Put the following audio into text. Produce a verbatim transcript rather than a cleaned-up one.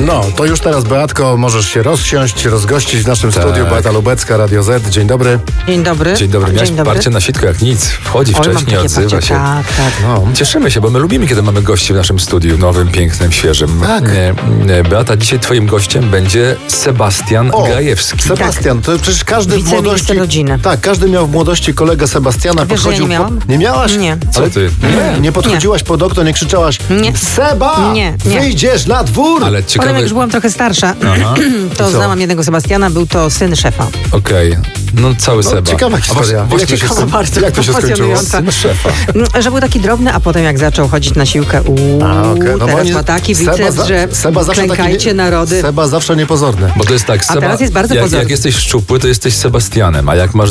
No, to już teraz, Beatko, możesz się rozsiąść, rozgościć w naszym Tak. studiu. Beata Lubecka, Radio Z. Dzień dobry. Dzień dobry. Dzień dobry. Miałeś Dzień dobry. parcie na sitko jak nic. Wchodzi Oj, mam wcześniej, takie odzywa parcie, się. Tak, tak. No. Cieszymy się, bo my lubimy, kiedy mamy gości w naszym studiu. Nowym, pięknym, świeżym. Tak. Nie, nie, Beata, dzisiaj twoim gościem będzie Sebastian O, Grajewski. Sebastian, to przecież każdy w Wiceminister młodości... rodziny. Tak, każdy miał w młodości kolegę Sebastiana. Wiesz, że ja nie podchodził miałam? Po... Nie miałaś? Nie. Co ty? Nie, nie podchodziłaś pod okno, nie krzyczałaś Nie. Seba, Nie, nie. wyjdziesz na dwór! Ale Potem ciekawe... jak już byłam trochę starsza, to co? znałam jednego Sebastiana, był to syn szefa. Okej. No cały No, Seba. ciekawa A historia. właśnie, właśnie Ciekawa się, bardzo, jak to się skończyło? emocjonująca. Syn szefa. No, że był taki drobny, a potem jak zaczął chodzić na siłkę, uuu, A, okej. No bo teraz oni- ma taki Seba biceps, za- że Seba zawsze taki klękajcie nie- narody. Seba zawsze niepozorny. Bo to jest tak, A Seba, teraz jest bardzo jak, pozorny. jak jesteś szczupły, to jesteś Sebastianem, a jak masz